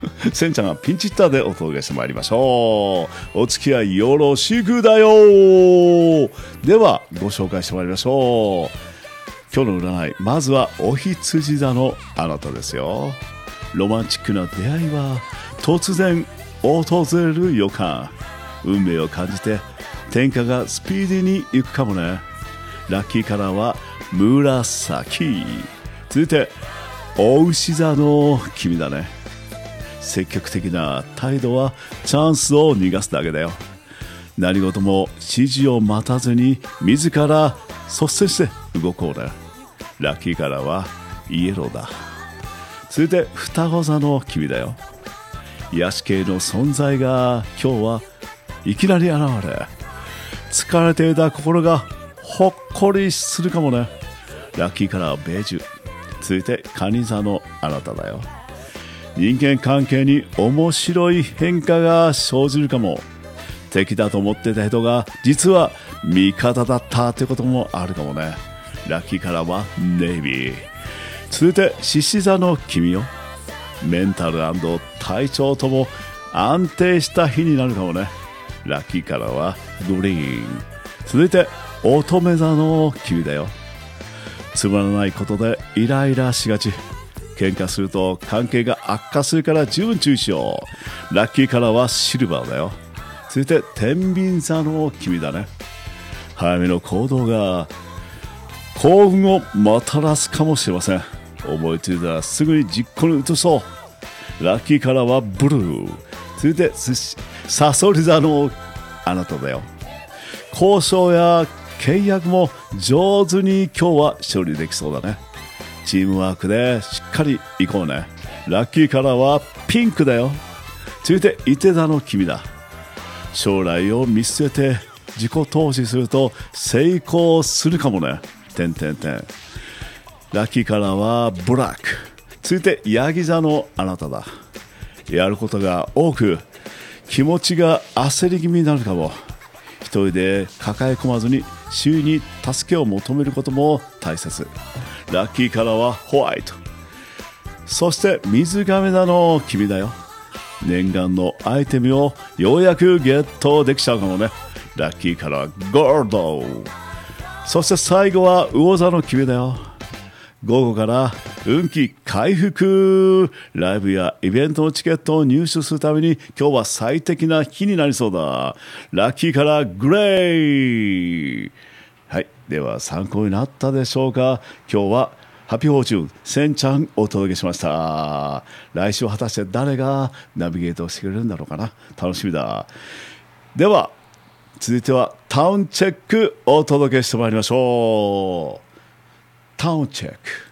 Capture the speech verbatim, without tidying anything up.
せんちゃんがピンチヒッターでお届けしてまいりましょう。お付き合いよろしくだよ。ではご紹介してまいりましょう。今日の占い、まずはお羊座のあなたですよ。ロマンチックな出会いは突然訪れる予感。運命を感じて天下がスピーディーに行くかもね。ラッキーカラーは紫。続いてお牛座の君だね。積極的な態度はチャンスを逃がすだけだよ。何事も指示を待たずに自ら率先して動こうね。ラッキーカラーはイエローだ。続いて双子座の君だよ。癒し系の存在が今日はいきなり現れ、疲れていた心がほっこりするかもね。ラッキーカラーはベージュ。続いて蟹座のあなただよ。人間関係に面白い変化が生じるかも。敵だと思ってた人が実は味方だったということもあるかもね。ラッキーカラーはネイビー。続いて獅子座の君よ。メンタル&体調とも安定した日になるかもね。ラッキーカラーはグリーン。続いて乙女座の君だよ。つまらないことでイライラしがち。喧嘩すると関係が悪化するから十分注意しよう。ラッキーカラーはシルバーだよ。続いて天秤座の君だね。早めの行動が幸運をもたらすかもしれません。思いついたらすぐに実行に移そう。ラッキーカラーはブルー。続いてサソリ座のあなただよ。交渉や契約も上手に今日は処理できそうだね。チームワークでしっかりいこうね。ラッキーカラーはピンクだよ。続いて伊手座の君だ。将来を見据えて自己投資すると成功するかもね。てんてんてん。ラッキーカラーはブラック。続いてヤギ座のあなただ。やることが多く気持ちが焦り気味になるかも。一人で抱え込まずに周囲に助けを求めることも大切。ラッキーカラーはホワイト。そして水亀座の君だよ。念願のアイテムをようやくゲットできちゃうかもね。ラッキーカラーゴールド。そして最後は魚座の君だよ。午後から運気回復。ライブやイベントのチケットを入手するために今日は最適な日になりそうだ。ラッキーカラーグレー。はい、では参考になったでしょうか。今日はハッピーフォーチュンせんちゃんお届けしました。来週果たして誰がナビゲートしてくれるんだろうかな。楽しみだ。では続いてはタウンチェックお届けしてまいりましょう。タウンチェック。